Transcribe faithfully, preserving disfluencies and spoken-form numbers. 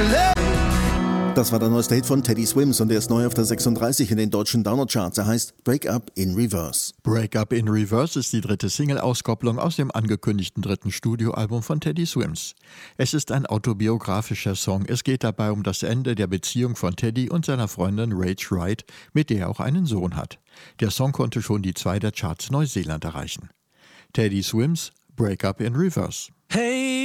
Das war der neueste Hit von Teddy Swims und er ist neu auf der sechsunddreißig in den deutschen Download-Charts. Er heißt Break Up in Reverse. Break Up in Reverse ist die dritte Single-Auskopplung aus dem angekündigten dritten Studioalbum von Teddy Swims. Es ist ein autobiografischer Song. Es geht dabei um das Ende der Beziehung von Teddy und seiner Freundin Rach Wright, mit der er auch einen Sohn hat. Der Song konnte schon die zwei der Charts Neuseeland erreichen. Teddy Swims, Break Up in Reverse. Hey